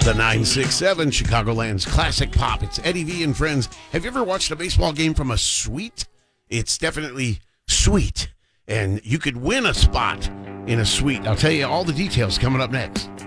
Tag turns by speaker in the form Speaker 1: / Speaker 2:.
Speaker 1: The 967 Chicagoland's classic pop. It's Eddie V and friends. Have you ever watched a baseball game from a suite? It's definitely sweet. And you could win a spot in a suite. I'll tell you all the details coming up next.